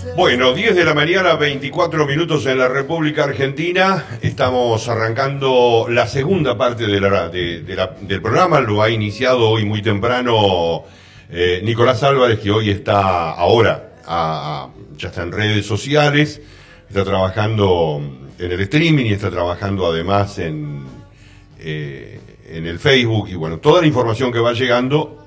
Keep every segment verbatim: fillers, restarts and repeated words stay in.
Bueno, diez de la mañana, veinticuatro minutos en la República Argentina. Estamos arrancando la segunda parte de la, de, de la, del programa. Lo ha iniciado hoy muy temprano eh, Nicolás Álvarez, que hoy está ahora, a, a, ya está en redes sociales, está trabajando en el streaming y está trabajando además en, eh, en el Facebook. Y bueno, toda la información que va llegando,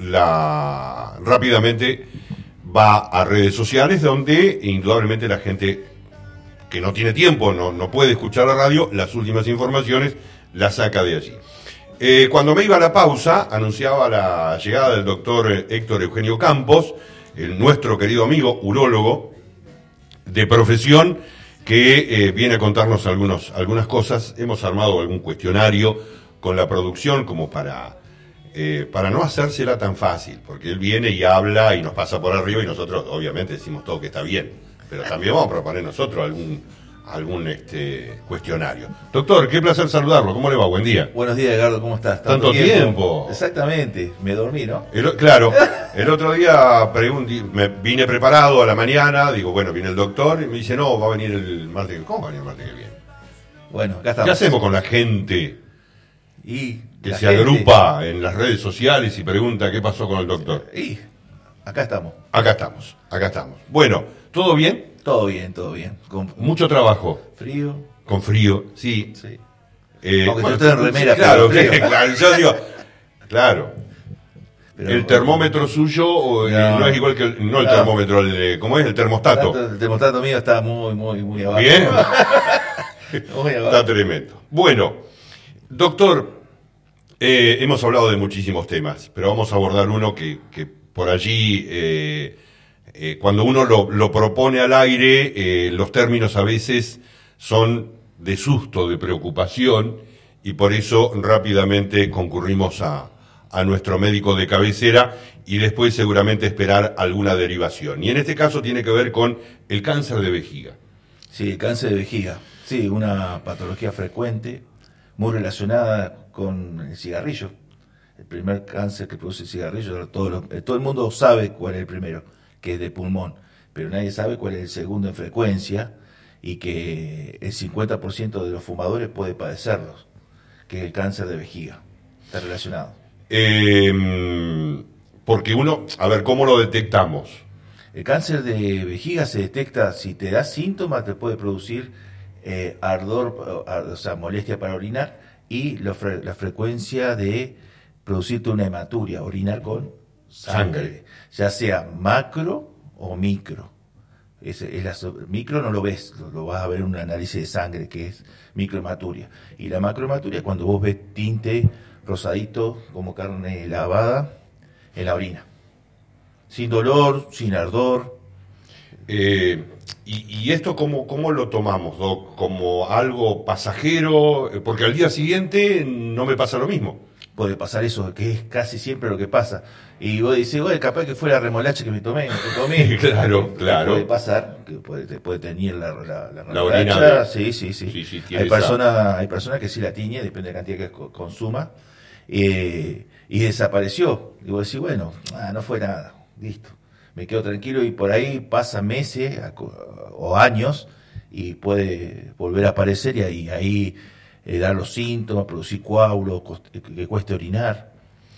la rápidamente va a redes sociales, donde indudablemente la gente que no tiene tiempo, no, no puede escuchar la radio, las últimas informaciones las saca de allí. Eh, cuando me iba a la pausa, anunciaba la llegada del doctor Héctor Eugenio Campos, el, nuestro querido amigo urólogo de profesión, que eh, viene a contarnos algunos, algunas cosas. Hemos armado algún cuestionario con la producción como para... Eh, para no hacérsela tan fácil, porque él viene y habla y nos pasa por arriba y nosotros obviamente decimos todo que está bien, pero también vamos a proponer nosotros algún algún este cuestionario. Doctor, qué placer saludarlo, ¿cómo le va? Buen día. Buenos días, Edgardo, ¿cómo estás? Tanto, Tanto tiempo? tiempo. Exactamente, me dormí, ¿no? El, claro, el otro día pregunté, me vine preparado a la mañana, digo, bueno, viene el doctor y me dice, no, va a venir el martes. ¿Cómo va a venir el martes que viene? Bueno, acá estamos. ¿Qué hacemos con la gente y que la se gente... agrupa en las redes sociales y pregunta qué pasó con el doctor? Y acá estamos. Acá estamos, acá estamos. Bueno, ¿todo bien? Todo bien, todo bien. Con mucho trabajo. Frío. Con frío, sí. Sí. Eh, Aunque bueno, yo estoy en remera, claro, pero que, claro, yo digo, claro. Pero, el termómetro suyo no, no es igual que el, no el no. termómetro, el, ¿cómo es? El termostato. El termostato mío está muy, muy, muy abajo. Bien. Muy abajo. Está tremendo. Bueno, doctor, eh, hemos hablado de muchísimos temas, pero vamos a abordar uno que, que por allí, eh, eh, cuando uno lo, lo propone al aire, eh, los términos a veces son de susto, de preocupación, y por eso rápidamente concurrimos a, a nuestro médico de cabecera y después seguramente esperar alguna derivación. Y en este caso tiene que ver con el cáncer de vejiga. Sí, el cáncer de vejiga. Sí, una patología frecuente, muy relacionada con el cigarrillo. El primer cáncer que produce el cigarrillo, todo, lo, todo el mundo sabe cuál es el primero, que es de pulmón, pero nadie sabe cuál es el segundo en frecuencia y que el cincuenta por ciento de los fumadores puede padecerlos, que es el cáncer de vejiga. Está relacionado. Eh, porque uno, a ver, ¿cómo lo detectamos? El cáncer de vejiga se detecta, si te da síntomas, te puede producir eh, ardor, o sea, molestia para orinar, y la, fre la frecuencia de producirte una hematuria, orinar con sangre, sangre. ya sea macro o micro. Es, es la, micro no lo ves, lo, lo vas a ver en un análisis de sangre, que es microhematuria. Y la macrohematuria es cuando vos ves tinte rosadito como carne lavada en la orina. Sin dolor, sin ardor. Eh, y, ¿Y esto cómo, cómo lo tomamos, Doc? ¿Como algo pasajero? Porque al día siguiente no me pasa lo mismo. Puede pasar eso, que es casi siempre lo que pasa. Y vos decís, bueno, capaz que fue la remolacha que me tomé, que comí. Claro, claro. Puede pasar, que puede, te puede teñir la, la, la, la remolacha. Sí, sí, sí. sí, sí hay, personas, hay personas que sí la tiñe, depende de la cantidad que consuma. Eh, y desapareció. Y vos decís, bueno, ah, no fue nada, listo. Me quedo tranquilo y por ahí pasa meses o años y puede volver a aparecer y ahí, ahí eh, dar los síntomas, producir coágulos, que cueste orinar.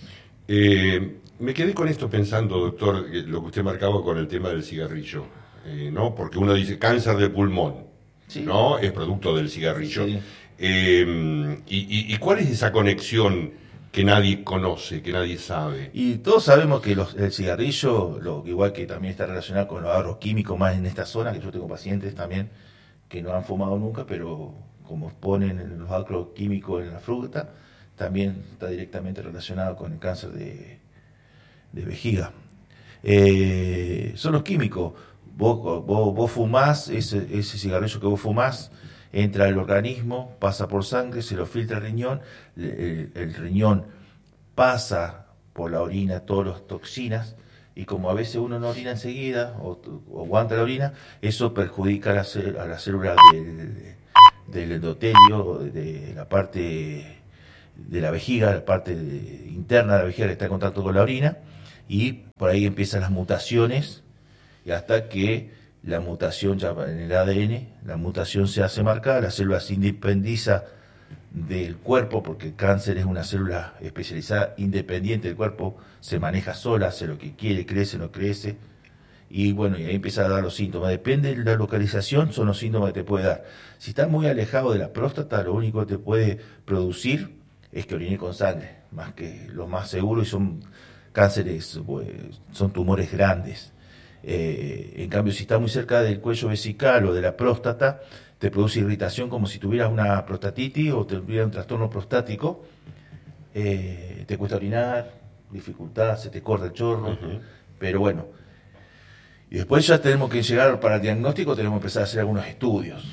Eh, me quedé con esto pensando, doctor, lo que usted marcaba con el tema del cigarrillo, eh, ¿no? Porque uno dice cáncer de pulmón, sí. ¿no? Es producto del cigarrillo. Sí. Eh, y, y, ¿Y cuál es esa conexión que nadie conoce, que nadie sabe? Y todos sabemos que los, el cigarrillo, lo, igual que también está relacionado con los agroquímicos más en esta zona, que yo tengo pacientes también que no han fumado nunca, pero como ponen los agroquímicos en la fruta, también está directamente relacionado con el cáncer de, de vejiga. Eh, son los químicos. Vos, vos, vos fumás, ese, ese cigarrillo que vos fumás, entra al organismo, pasa por sangre, se lo filtra el riñón, el, el riñón pasa por la orina todas las toxinas, y como a veces uno no orina enseguida, o, o aguanta la orina, eso perjudica a la, a la célula del, del endotelio, de la parte de la vejiga, la parte de, interna de la vejiga que está en contacto con la orina, y por ahí empiezan las mutaciones, y hasta que la mutación ya en el A D N, la mutación se hace marcada, la célula se independiza del cuerpo, porque el cáncer es una célula especializada, independiente del cuerpo, se maneja sola, hace lo que quiere, crece, no crece, y bueno, y ahí empieza a dar los síntomas. Depende de la localización, son los síntomas que te puede dar. Si estás muy alejado de la próstata, lo único que te puede producir es que orine con sangre, más que lo más seguro, y son cánceres, pues, son tumores grandes. Eh, en cambio, si está muy cerca del cuello vesical o de la próstata, te produce irritación como si tuvieras una prostatitis o tuvieras un trastorno prostático, eh, te cuesta orinar, dificultad, se te corta el chorro, uh-huh. Pero bueno. Y después ya tenemos que llegar para el diagnóstico, tenemos que empezar a hacer algunos estudios.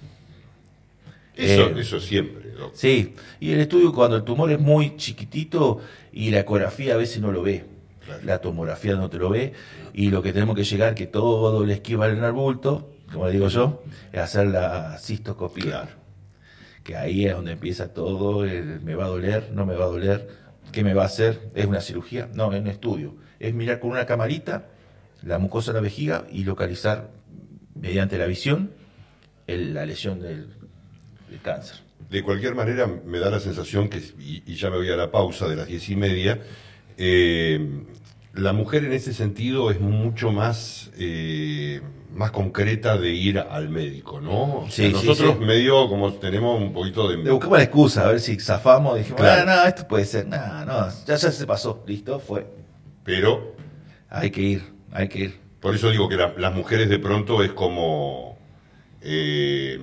Eso, eh, eso siempre, ¿no? Sí, y el estudio cuando el tumor es muy chiquitito y la ecografía a veces no lo ve, claro. La tomografía no te lo ve, y lo que tenemos que llegar, que todo le esquiva en el bulto, como le digo yo, es hacer la cistoscopía. Claro. Que ahí es donde empieza todo, el, me va a doler, no me va a doler, ¿qué me va a hacer? ¿Es una cirugía? No, es un estudio. Es mirar con una camarita la mucosa de la vejiga y localizar mediante la visión el, la lesión del, del cáncer. De cualquier manera, me da la sensación que, y, y ya me voy a la pausa de las diez y media, eh, la mujer en ese sentido es mucho más eh, más concreta de ir al médico, ¿no? O sea, sí, nosotros sí, sí. medio como tenemos un poquito de... Le buscamos la excusa, a ver si zafamos, dijimos, claro. ah, no, esto puede ser, no, no, ya, ya se pasó, listo, fue. Pero... Hay que ir, hay que ir. Por eso digo que la, las mujeres de pronto es como... Eh,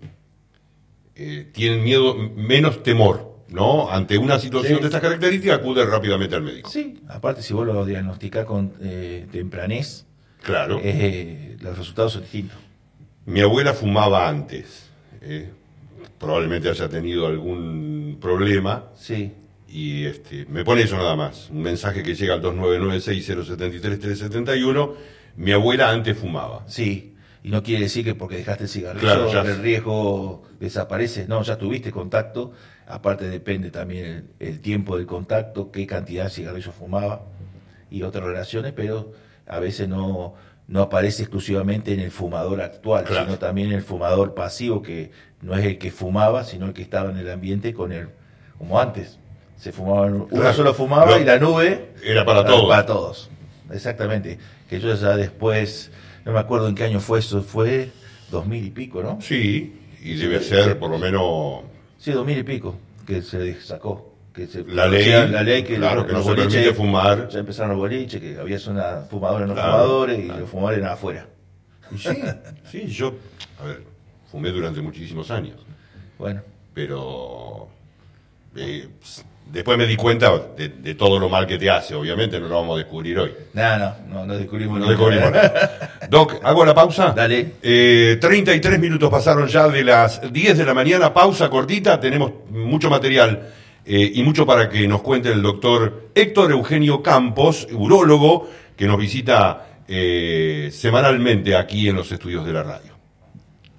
eh, tienen miedo, menos temor, ¿no? Ante una situación sí. de estas características, acude rápidamente al médico. Sí, aparte si vos lo diagnosticás con eh, tempranez, claro. Eh, los resultados son distintos. Mi abuela fumaba antes, eh, probablemente haya tenido algún problema. Sí. Y este, me pone eso nada más, un mensaje que llega al dos nueve nueve seis cero siete tres tres siete uno. Mi abuela antes fumaba. Sí. Y no quiere decir que porque dejaste el cigarrillo claro, ya... el riesgo desaparece. No, ya tuviste contacto. Aparte depende también el, el tiempo del contacto, qué cantidad de cigarrillos fumaba y otras relaciones, pero a veces no, no aparece exclusivamente en el fumador actual, claro. sino también en el fumador pasivo, que no es el que fumaba, sino el que estaba en el ambiente con él, como antes. Se fumaba, uno claro. solo fumaba pero y la nube era para era todos. Para todos, exactamente. Que yo ya después... No me acuerdo en qué año fue eso, fue dos mil y pico, ¿no? Sí, y debe sí, ser sí, por lo menos... Sí, dos mil y pico, que se sacó. Que se, la, ley, la ley que, claro, los, que no los se boliches, permite fumar. Ya empezaron los boliches, que había una fumadores no claro, fumadores y claro. los fumadores eran afuera. Y sí, sí, yo, a ver, fumé durante muchísimos años. Bueno. Pero... Eh, después me di cuenta de, de todo lo mal que te hace, obviamente no lo vamos a descubrir hoy. No, no, no, no descubrimos No descubrimos nada. Doc, ¿hago la pausa? Dale. Eh, treinta y tres minutos pasaron ya de las diez de la mañana, pausa cortita, tenemos mucho material eh, y mucho para que nos cuente el doctor Héctor Eugenio Campos, urólogo, que nos visita eh, semanalmente aquí en los estudios de la radio.